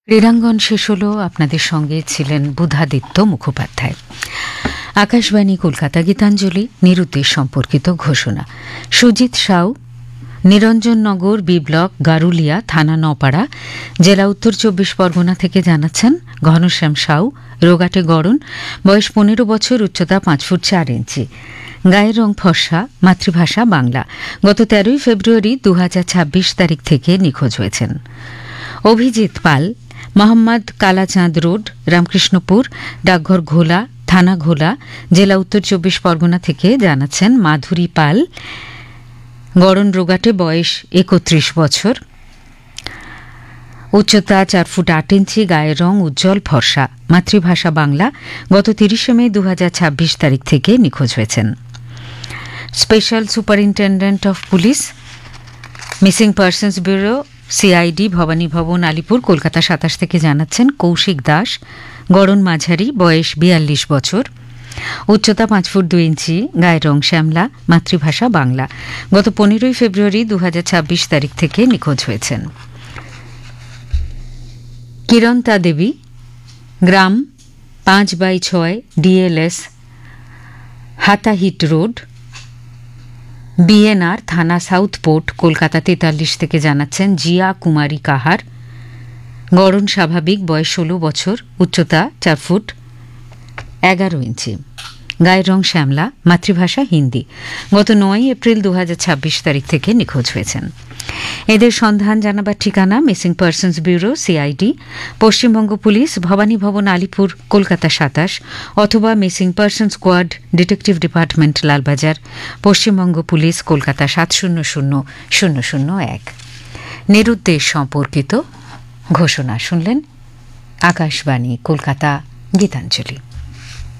ক্রীড়াঙ্গন শেষ হলো। আপনাদের সঙ্গে ছিলেন বুধাদিত্য মুখোপাধ্যায়। আকাশবাণী কলকাতা গীতাঞ্জলি নিরুদ্দেশ সম্পর্কিত ঘোষণা। সুজিত সাউ, নিরঞ্জননগর বি ব্লক, গারুলিয়া থানা, নপাড়া, জেলা উত্তর 24 পরগনা থেকে জানাচ্ছেন। ঘনশ্যাম সাউ, রোগাটে গড়ন, বয়স 15 বছর, উচ্চতা 5 ফুট 4 ইঞ্চি, গায়ের রং ফর্সা, মাতৃভাষা বাংলা। গত 13 ফেব্রুয়ারি 2026 তারিখ থেকে নিখোঁজ হয়েছেন। অভিজিৎ পাল, মোহাম্মদ কালাচাঁদ রোড, রামকৃষ্ণপুর, ডাকঘর ঘোলা, থানা ঘোলা, জেলা উত্তর 24 পরগনা থেকে জানাচ্ছেন। মাধুরী পাল, গড়ন রোগাটে, বয়স 31 বছর, উচ্চতা 4 ফুট 8 ইঞ্চি, গায়ের রং উজ্জ্বল ফর্সা, মাতৃভাষা বাংলা। গত 30 মে 2026 তারিখ থেকে নিখোঁজ হয়েছেন। Special superintendent of police, missing persons bureau, CID, Bhabani ভবন, আলিপুর, কলকাতা 27 থেকে জানাচ্ছেন। কৌশিক দাস, গড়ন মাঝারি, বয়স 42 বছর, উচ্চতা 5 ফুট 2 ইঞ্চি, গায়ের রং শ্যামলা, মাতৃভাষা বাংলা। গত 15 ফেব্রুয়ারি 2026 তারিখ থেকে নিখোঁজ হয়েছেন। কিরণতা দেবী, গ্রাম 5/6, ডিএলএস, হাতাহিট রোড, বিএনআর থানা, সাউথপোর্ট, কলকাতা 43 থেকে জানাচ্ছেন। জিয়া কুমারী কাহার, গড়ন স্বাভাবিক, বয়স 16 বছর, উচ্চতা 4 ফুট 11 ইঞ্চি, গায়ের রং শ্যামলা, মাতৃভাষা হিন্দি। গত 9 এপ্রিল 2026 তারিখ থেকে নিখোঁজ হয়েছেন। এদের সন্ধান জানাবার ঠিকানা missing persons bureau, CID, Paschimbanga police, Bhabani ভবন, আলিপুর, কলকাতা 27, অথবা missing person squad, detective department, Lalbazar, Paschimbanga police, Kolkata 700001। নিরুদ্দেশ সম্পর্কিত ঘোষণা শুনলেন। আকাশবাণী কলকাতা গীতাঞ্জলি।